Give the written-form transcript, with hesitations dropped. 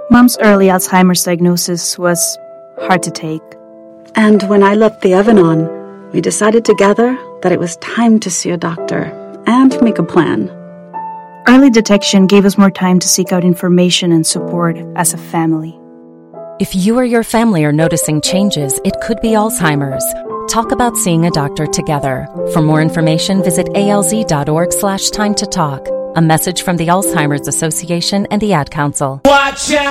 Mom's early Alzheimer's diagnosis was hard to take. And when I left the Evanon, we decided together that it was time to see a doctor and make a plan. Early detection gave us more time to seek out information and support as a family. If you or your family are noticing changes, it could be Alzheimer's. Talk about seeing a doctor together. For more information, visit alz.org/time to talk. A message from the Alzheimer's Association and the Ad Council. Watch out!